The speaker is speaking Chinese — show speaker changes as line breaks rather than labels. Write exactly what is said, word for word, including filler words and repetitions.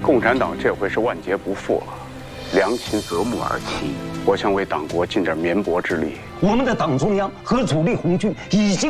共产党这回是万劫不复了，良禽择木而栖。我想为党国尽点绵薄之力。
我们的党中央和主力红军已经